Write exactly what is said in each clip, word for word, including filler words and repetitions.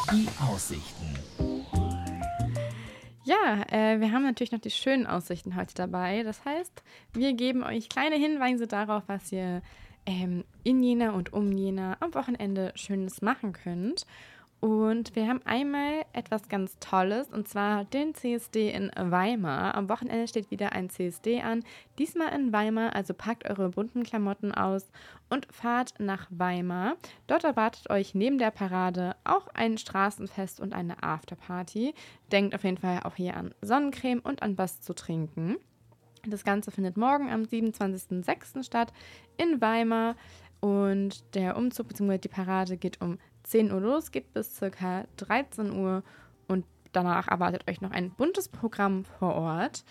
Die Aussichten. Ja, äh, wir haben natürlich noch die schönen Aussichten heute dabei. Das heißt, wir geben euch kleine Hinweise darauf, was ihr ähm, in Jena und um Jena am Wochenende Schönes machen könnt. Und wir haben einmal etwas ganz Tolles, und zwar den C S D in Weimar. Am Wochenende steht wieder ein C S D an, diesmal in Weimar, also packt eure bunten Klamotten aus und fahrt nach Weimar. Dort erwartet euch neben der Parade auch ein Straßenfest und eine Afterparty. Denkt auf jeden Fall auch hier an Sonnencreme und an was zu trinken. Das Ganze findet morgen am siebenundzwanzigsten sechsten statt in Weimar. Und der Umzug bzw. die Parade geht um zehn Uhr los, geht bis ca. dreizehn Uhr und danach erwartet euch noch ein buntes Programm vor Ort.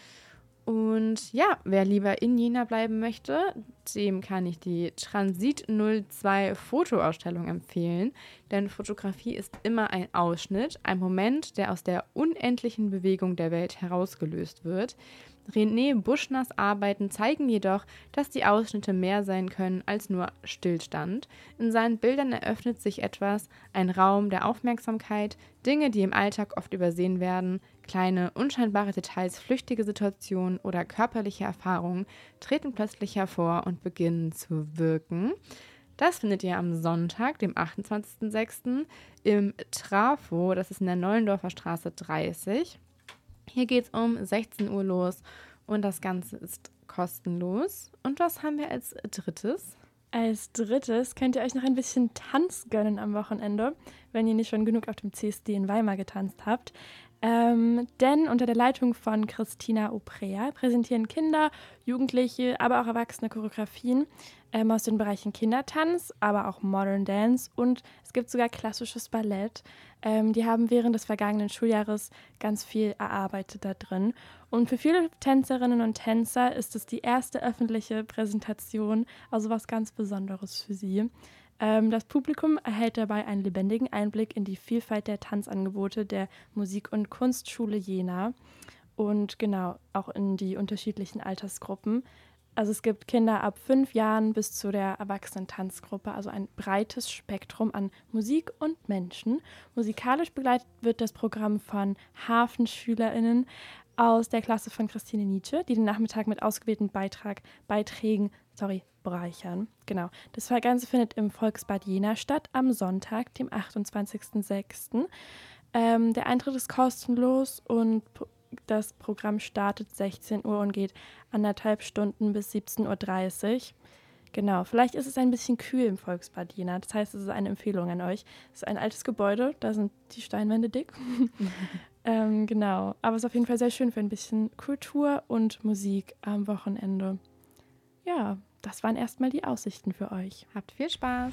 Und ja, wer lieber in Jena bleiben möchte, dem kann ich die Transit null zwei Fotoausstellung empfehlen, denn Fotografie ist immer ein Ausschnitt, ein Moment, der aus der unendlichen Bewegung der Welt herausgelöst wird. René Buschners Arbeiten zeigen jedoch, dass die Ausschnitte mehr sein können als nur Stillstand. In seinen Bildern eröffnet sich etwas, ein Raum der Aufmerksamkeit, Dinge, die im Alltag oft übersehen werden, kleine, unscheinbare Details, flüchtige Situationen oder körperliche Erfahrungen treten plötzlich hervor und beginnen zu wirken. Das findet ihr am Sonntag, dem achtundzwanzigsten sechsten im Trafo, das ist in der Neulendorfer Straße dreißig. Hier geht es um sechzehn Uhr los und das Ganze ist kostenlos. Und was haben wir als drittes? Als drittes könnt ihr euch noch ein bisschen Tanz gönnen am Wochenende, wenn ihr nicht schon genug auf dem C S D in Weimar getanzt habt. Ähm, denn unter der Leitung von Christina Oprea präsentieren Kinder, Jugendliche, aber auch Erwachsene Choreografien ähm, aus den Bereichen Kindertanz, aber auch Modern Dance und es gibt sogar klassisches Ballett. Ähm, die haben während des vergangenen Schuljahres ganz viel erarbeitet da drin. Und für viele Tänzerinnen und Tänzer ist es die erste öffentliche Präsentation, also was ganz Besonderes für sie. Ähm, das Publikum erhält dabei einen lebendigen Einblick in die Vielfalt der Tanzangebote der Musik- und Kunstschule Jena und genau auch in die unterschiedlichen Altersgruppen. Also es gibt Kinder ab fünf Jahren bis zu der Erwachsenen-Tanzgruppe, also ein breites Spektrum an Musik und Menschen. Musikalisch begleitet wird das Programm von HafenschülerInnen aus der Klasse von Christine Nietzsche, die den Nachmittag mit ausgewählten Beitrag, Beiträgen sorry, bereichern. Genau. Das Ganze findet im Volksbad Jena statt am Sonntag, dem achtundzwanzigsten sechsten Ähm, der Eintritt ist kostenlos und das Programm startet sechzehn Uhr und geht anderthalb Stunden bis siebzehn Uhr dreißig. Genau, vielleicht ist es ein bisschen kühl im Volksbad Jena. Das heißt, es ist eine Empfehlung an euch. Es ist ein altes Gebäude, da sind die Steinwände dick. ähm, genau, aber es ist auf jeden Fall sehr schön für ein bisschen Kultur und Musik am Wochenende. Ja, das waren erstmal die Aussichten für euch. Habt viel Spaß!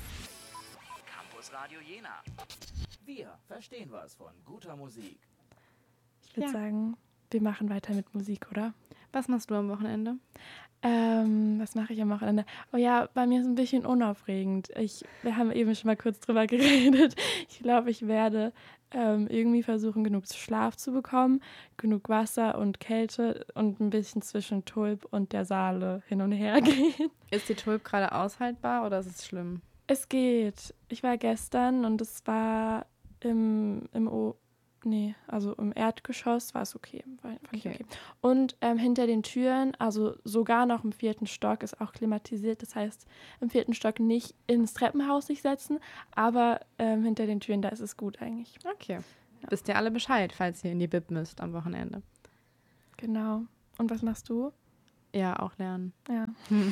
Campus Radio Jena. Wir verstehen was von guter Musik. Ich würde Ja. sagen, wir machen weiter mit Musik, oder? Was machst du am Wochenende? Ähm, was mache ich am Wochenende? Oh ja, bei mir ist es ein bisschen unaufregend. Ich, wir haben eben schon mal kurz drüber geredet. Ich glaube, ich werde ähm, irgendwie versuchen, genug Schlaf zu bekommen, genug Wasser und Kälte und ein bisschen zwischen Tulp und der Saale hin und her gehen. Ist die Tulp gerade aushaltbar oder ist es schlimm? Es geht. Ich war gestern und es war im, im O... Nee, also im Erdgeschoss war es okay. War, fand ich Okay. okay. Und ähm, hinter den Türen, also sogar noch im vierten Stock, ist auch klimatisiert. Das heißt, im vierten Stock nicht ins Treppenhaus sich setzen, aber ähm, hinter den Türen, da ist es gut eigentlich. Okay. Ja. Wisst ihr alle Bescheid, falls ihr in die Bib müsst am Wochenende? Genau. Und was machst du? Ja, auch lernen. Ja.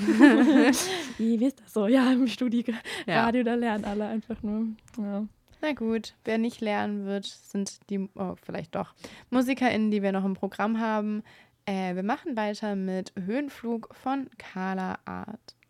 Wie, wie ist das so? Ja, im Studio, Ja. Radio, da lernen alle einfach nur. Ja. Na gut, wer nicht lernen wird, sind die, oh, vielleicht doch, MusikerInnen, die wir noch im Programm haben. Äh, wir machen weiter mit Höhenflug von Carla Art.